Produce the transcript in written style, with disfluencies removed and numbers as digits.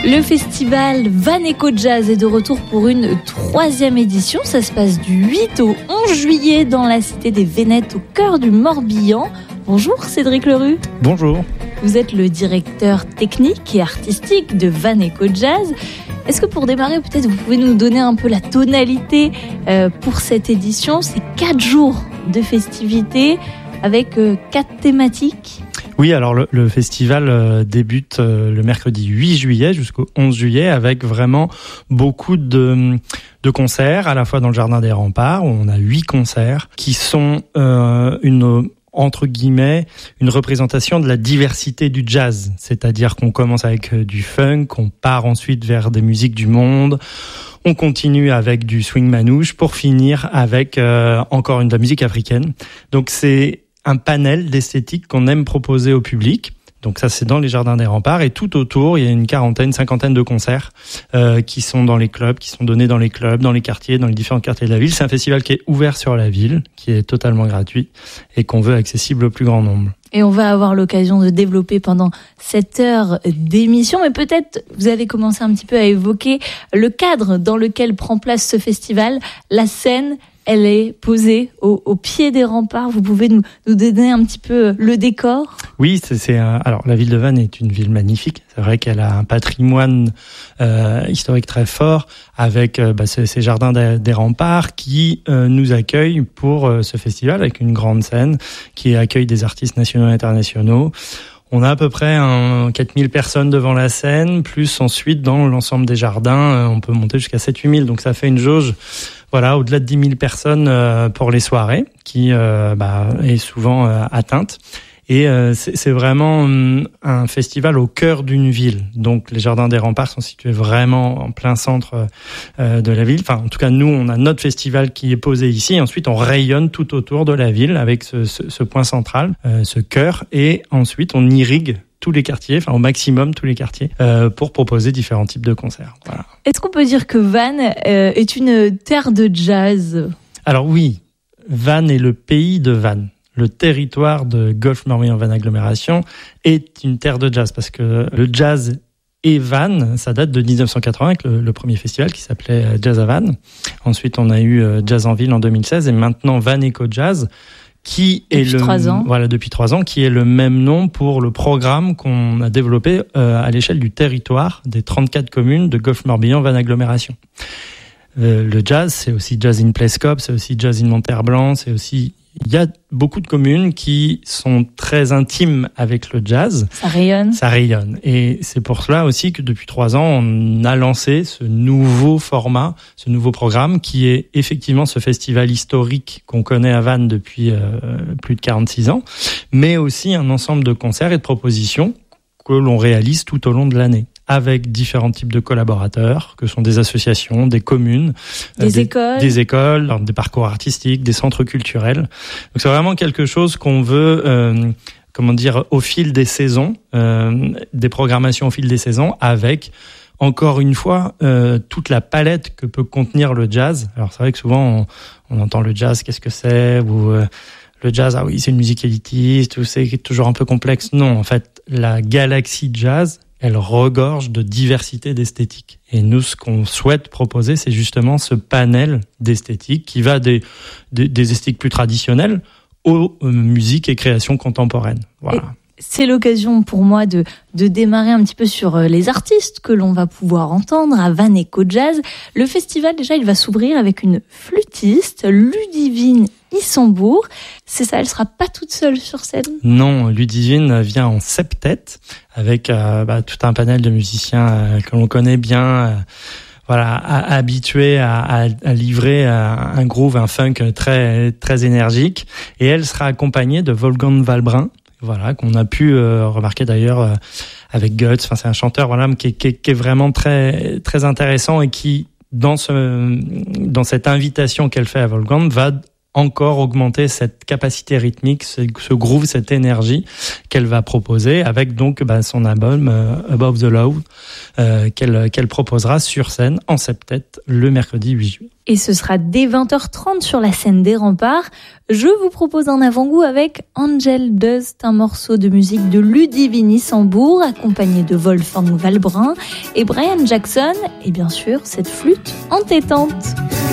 Le festival Van Eco Jazz est de retour pour une 3e édition. Ça se passe du 8 au 11 juillet dans la cité des Vénettes au cœur du Morbihan. Bonjour Cédric Lerue. Bonjour. Vous êtes le directeur technique et artistique de Van Eco Jazz. Est-ce que pour démarrer, peut-être vous pouvez nous donner un peu la tonalité pour cette édition? C'est 4 jours de festivités avec 4 thématiques. Oui, alors le festival débute le mercredi 8 juillet jusqu'au 11 juillet avec vraiment beaucoup de concerts, à la fois dans le Jardin des Remparts, où on a 8 concerts, qui sont entre guillemets, une représentation de la diversité du jazz. C'est-à-dire qu'on commence avec du funk, on part ensuite vers des musiques du monde, on continue avec du swing manouche pour finir avec encore de la musique africaine. Donc c'est un panel d'esthétique qu'on aime proposer au public. Donc ça, c'est dans les Jardins des Remparts. Et tout autour, il y a une 50 de concerts qui sont dans les clubs, qui sont donnés dans les clubs, dans les quartiers, dans les différents quartiers de la ville. C'est un festival qui est ouvert sur la ville, qui est totalement gratuit et qu'on veut accessible au plus grand nombre. Et on va avoir l'occasion de développer pendant cette heure d'émission. Mais peut-être, vous avez commencé un petit peu à évoquer le cadre dans lequel prend place ce festival, la scène. Elle est posée au pied des remparts. Vous pouvez nous donner un petit peu le décor? Oui, alors la ville de Vannes est une ville magnifique. C'est vrai qu'elle a un patrimoine historique très fort avec ces jardins des remparts qui nous accueillent pour ce festival avec une grande scène qui accueille des artistes nationaux et internationaux. On a à peu près 4000 personnes devant la scène, plus ensuite dans l'ensemble des jardins, on peut monter jusqu'à 7-8 000. Donc ça fait une jauge, au-delà de 10 000 personnes pour les soirées, qui est souvent atteinte. Et c'est vraiment un festival au cœur d'une ville. Donc les Jardins des Remparts sont situés vraiment en plein centre de la ville. Enfin, en tout cas, nous, on a notre festival qui est posé ici. Et ensuite, on rayonne tout autour de la ville avec ce point central, ce cœur. Et ensuite, on irrigue tous les quartiers, au maximum tous les quartiers, pour proposer différents types de concerts. Voilà. Est-ce qu'on peut dire que Vannes est une terre de jazz? Alors oui, Vannes est le pays de Vannes. Le territoire de Golfe-Morbihan-Vannes Agglomération est une terre de jazz parce que le jazz et Vannes, ça date de 1980 avec le premier festival qui s'appelait Jazz à Vannes. Ensuite, on a eu Jazz en ville en 2016 et maintenant Van Eco Jazz qui est depuis 3 ans, qui est le même nom pour le programme qu'on a développé à l'échelle du territoire des 34 communes de Golfe-Morbihan-Vannes Agglomération. Le jazz, c'est aussi Jazz in Plescop, c'est aussi Jazz in Monterblanc, il y a beaucoup de communes qui sont très intimes avec le jazz. Ça rayonne. Et c'est pour cela aussi que depuis 3 ans, on a lancé ce nouveau format, ce nouveau programme qui est effectivement ce festival historique qu'on connaît à Vannes depuis plus de 46 ans, mais aussi un ensemble de concerts et de propositions que l'on réalise tout au long de l'année, avec différents types de collaborateurs, que sont des associations, des communes, des écoles, des parcours artistiques, des centres culturels. Donc c'est vraiment quelque chose qu'on veut, au fil des saisons, des programmations au fil des saisons, avec encore une fois toute la palette que peut contenir le jazz. Alors c'est vrai que souvent on entend le jazz, qu'est-ce que c'est, ou le jazz, ah oui, c'est une musique élitiste, ou c'est toujours un peu complexe. Non, en fait, la galaxie jazz, elle regorge de diversité d'esthétiques. Et nous, ce qu'on souhaite proposer, c'est justement ce panel d'esthétiques qui va des esthétiques plus traditionnelles aux musiques et créations contemporaines. Voilà. C'est l'occasion pour moi de démarrer un petit peu sur les artistes que l'on va pouvoir entendre à Van Eco Jazz. Le festival, déjà, il va s'ouvrir avec une flûtiste, Ludivine Issambourg. C'est ça, elle sera pas toute seule sur scène? Non, Ludivine vient en septet avec tout un panel de musiciens que l'on connaît bien, habitués à livrer un groove, un funk très, très énergique. Et elle sera accompagnée de Wolfgang Valbrun, qu'on a pu remarquer d'ailleurs avec Guts. Enfin, c'est un chanteur qui est vraiment très, très intéressant et qui, dans cette invitation qu'elle fait à Wolfgang, va encore augmenter cette capacité rythmique, ce groove, cette énergie qu'elle va proposer avec donc son album Above the Law qu'elle proposera sur scène en septet le mercredi 8 juillet. Et ce sera dès 20h30 sur la scène des Remparts. Je vous propose un avant-goût avec Angel Dust, un morceau de musique de Ludivine Sambour, accompagné de Wolfgang Valbrun et Brian Jackson, et bien sûr cette flûte entêtante.